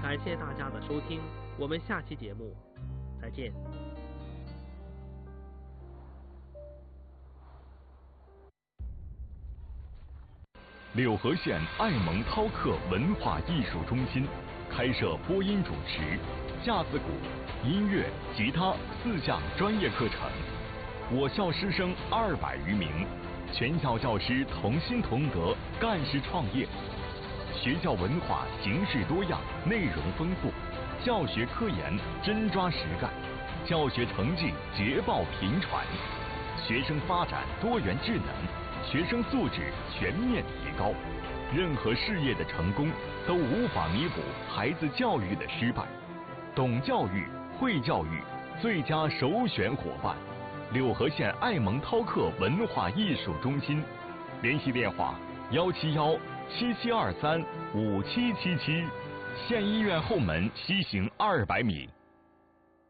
感谢大家的收听，我们下期节目再见。 柳河县爱蒙涛客文化艺术中心开设播音主持、架子鼓、音乐、吉他4项专业课程。我校师生200余名，全校教师同心同德，干事创业。学校文化形式多样，内容丰富，教学科研真抓实干，教学成绩捷报频传，学生发展多元智能，学生素质全面提高。任何事业的成功都无法弥补孩子教育的失败。懂教育、会教育，最佳首选伙伴。柳河县爱蒙涛客文化艺术中心，联系电话171-7723-5777，县医院后门西行200米。